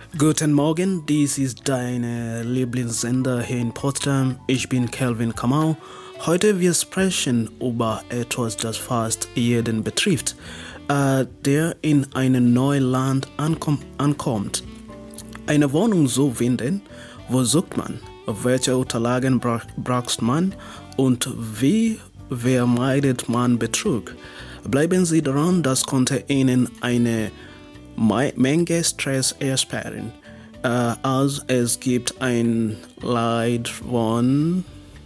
Guten Morgen, dies ist dein Lieblingssender hier in Potsdam. Ich bin Kelvin Kamau. Heute wir sprechen über etwas, das fast jeden betrifft, der in ein neues Land ankommt. Eine Wohnung zu finden, wo sucht man, welche Unterlagen braucht man und wie vermeidet man Betrug. Bleiben Sie dran, das konnte Ihnen eine Menge Stress ersparen, als es gibt ein Lied von...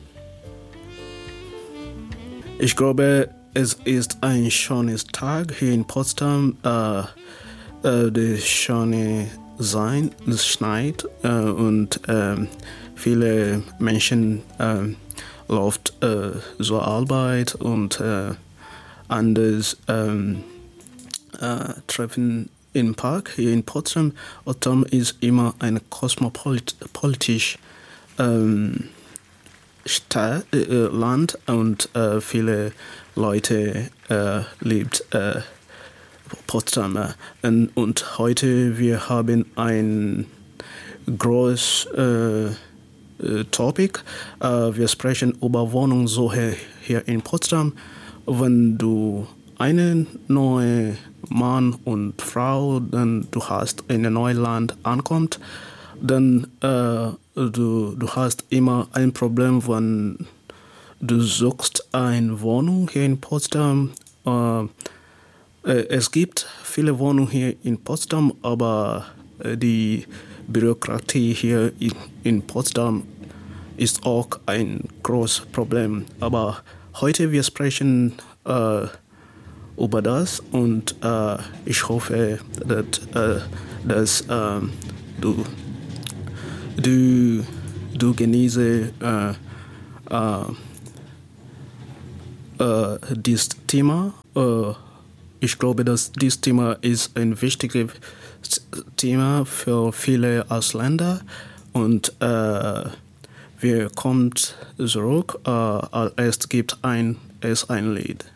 Ich glaube, es ist ein schönes Tag hier in Potsdam. Die Sonne es schneit und viele Menschen laufen zur Arbeit und anders treffen im Park hier in Potsdam. Potsdam ist immer ein kosmopolitisch Land und viele Leute liebt Potsdam. Und heute wir haben ein großes Topic. Wir sprechen über Wohnungssuche hier in Potsdam. Wenn du einen neuen Mann und Frau, dann du hast in ein neues Land ankommt, dann du hast immer ein Problem, wenn du suchst eine Wohnung hier in Potsdam. Es gibt viele Wohnungen hier in Potsdam, aber die Bürokratie hier in Potsdam ist auch ein großes Problem. Aber heute wir sprechen über das und ich hoffe, dass du genieße dieses Thema. Ich glaube, dass dieses Thema ist ein wichtiges Thema für viele Ausländer und wir kommen zurück. Es gibt ein Lied.